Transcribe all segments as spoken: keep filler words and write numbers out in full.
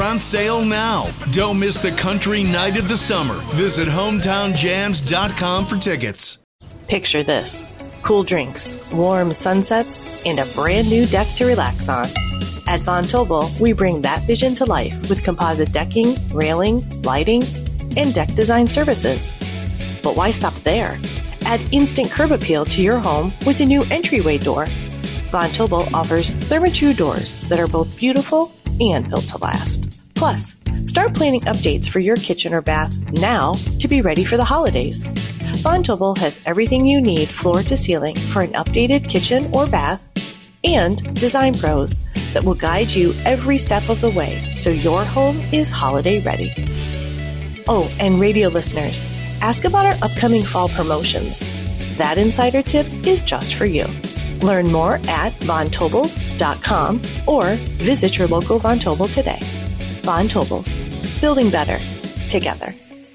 on sale now. Don't miss the country night of the summer. Visit hometown jams dot com for tickets. Picture this. Cool drinks, warm sunsets, and a brand new deck to relax on. At Von Tobel, we bring that vision to life with composite decking, railing, lighting, and deck design services. But why stop there? Add instant curb appeal to your home with a new entryway door. Von Tobel offers Therma-Tru doors that are both beautiful and built to last. Plus, start planning updates for your kitchen or bath now to be ready for the holidays. Von Tobel has everything you need floor to ceiling for an updated kitchen or bath, and design pros that will guide you every step of the way so your home is holiday ready. Oh, and radio listeners, ask about our upcoming fall promotions. That insider tip is just for you. Learn more at von tobels dot com or visit your local Von Tobel today. Von Tobels, building better together.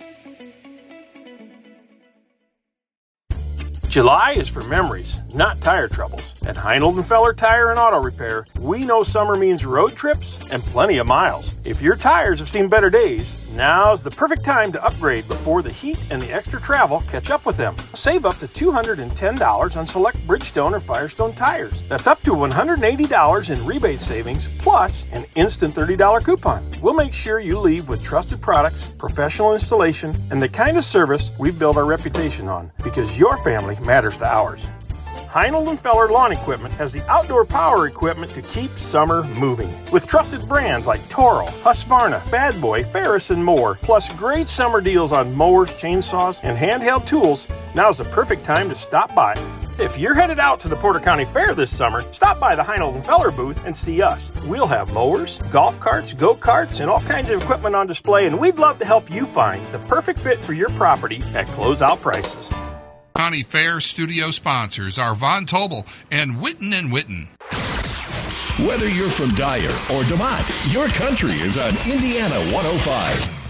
July is for memories, not tire troubles. At Heinoldenfeller Tire and Auto Repair, we know summer means road trips and plenty of miles. If your tires have seen better days, now's the perfect time to upgrade before the heat and the extra travel catch up with them. Save up to two hundred ten dollars on select Bridgestone or Firestone tires. That's up to one hundred eighty dollars in rebate savings, plus an instant thirty dollars coupon. We'll make sure you leave with trusted products, professional installation, and the kind of service we've built our reputation on, because your family matters to ours. Heinoldenfeller Lawn Equipment has the outdoor power equipment to keep summer moving. With trusted brands like Toro, Husqvarna, Bad Boy, Ferris, and more, plus great summer deals on mowers, chainsaws, and handheld tools, now's the perfect time to stop by. If you're headed out to the Porter County Fair this summer, stop by the Heinoldenfeller booth and see us. We'll have mowers, golf carts, go-karts, and all kinds of equipment on display, and we'd love to help you find the perfect fit for your property at closeout prices. County Fair studio sponsors are Von Tobel and Witten and Witten. Whether you're from Dyer or DeMont, your country is on Indiana one oh five.